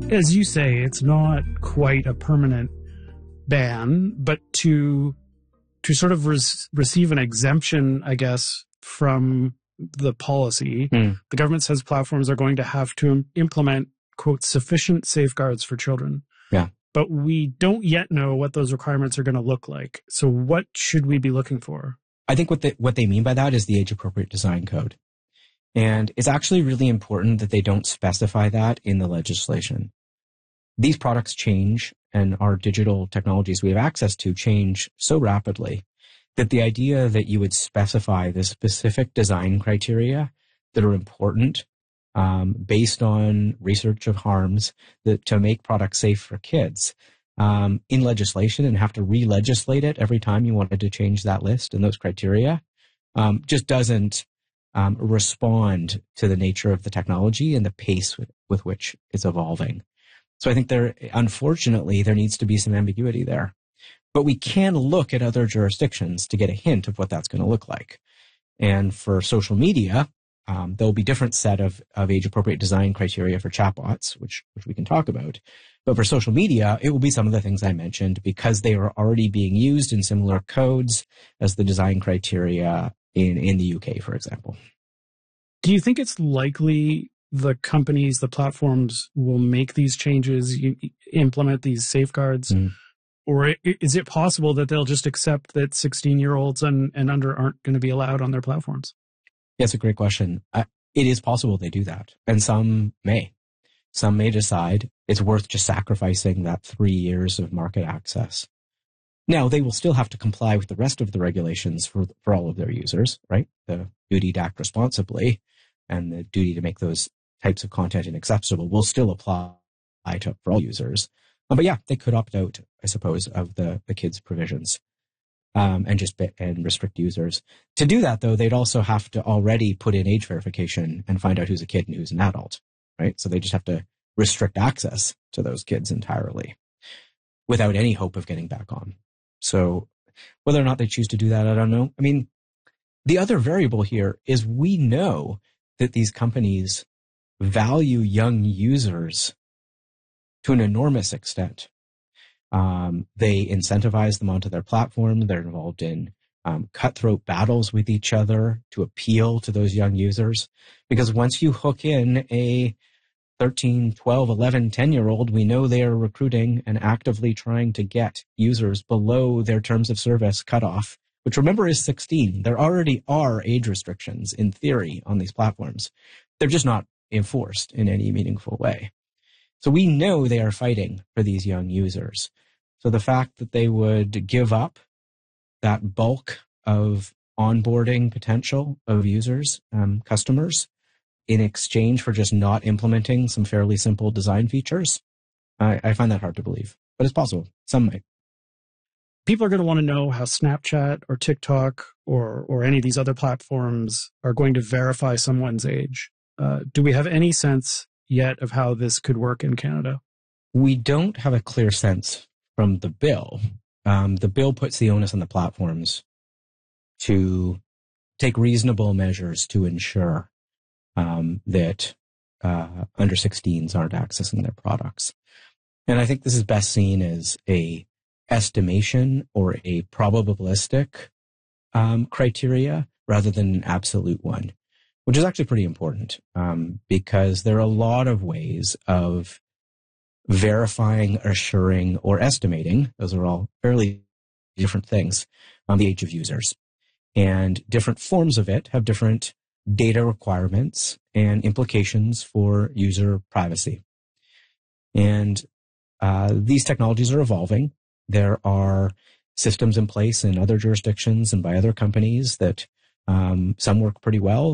As you say, it's not quite a permanent ban, but to sort of receive an exemption, I guess, from the policy, the government says platforms are going to have to implement, quote, sufficient safeguards for children. Yeah. But we don't yet know what those requirements are going to look like. So what should we be looking for? I think what they mean by that is the age-appropriate design code. And it's actually really important that they don't specify that in the legislation. These products change, and our digital technologies we have access to change so rapidly that the idea that you would specify the specific design criteria that are important based on research of harms to make products safe for kids in legislation and have to re-legislate it every time you wanted to change that list and those criteria just doesn't respond to the nature of the technology and the pace with which it's evolving. So I think unfortunately, there needs to be some ambiguity there. But we can look at other jurisdictions to get a hint of what that's going to look like. And for social media, there'll be different set of age-appropriate design criteria for chatbots, which we can talk about. But for social media, it will be some of the things I mentioned because they are already being used in similar codes as the design criteria in the UK, for example. Do you think it's likely the companies, the platforms will make these changes, implement these safeguards? Or is it possible that they'll just accept that 16-year-olds and under aren't going to be allowed on their platforms? That's a great question. It is possible they do that. And some may. Some may decide it's worth just sacrificing that 3 years of market access. Now, they will still have to comply with the rest of the regulations for all of their users, right? The duty to act responsibly and the duty to make those types of content inaccessible will still apply for all users. But yeah, they could opt out, I suppose, of the kids' provisions and restrict users. To do that, though, they'd also have to already put in age verification and find out who's a kid and who's an adult, right? So they just have to restrict access to those kids entirely without any hope of getting back on. So whether or not they choose to do that, I don't know. I mean, the other variable here is we know that these companies value young users to an enormous extent. They incentivize them onto their platform. They're involved in cutthroat battles with each other to appeal to those young users. Because once you hook in a 13, 12, 11, 10-year-old, we know they are recruiting and actively trying to get users below their terms of service cutoff, which remember is 16. There already are age restrictions in theory on these platforms. They're just not enforced in any meaningful way. So we know they are fighting for these young users. So the fact that they would give up that bulk of onboarding potential of users, customers, in exchange for just not implementing some fairly simple design features, I find that hard to believe. But it's possible. Some might. People are going to want to know how Snapchat or TikTok or any of these other platforms are going to verify someone's age. Do we have any sense yet of how this could work in Canada? We don't have a clear sense from the bill. The bill puts the onus on the platforms to take reasonable measures to ensure that under 16s aren't accessing their products. And I think this is best seen as a estimation or a probabilistic criteria rather than an absolute one, which is actually pretty important because there are a lot of ways of verifying, assuring, or estimating. Those are all fairly different things on the age of users. And different forms of it have different data requirements and implications for user privacy. And these technologies are evolving. There are systems in place in other jurisdictions and by other companies that some work pretty well,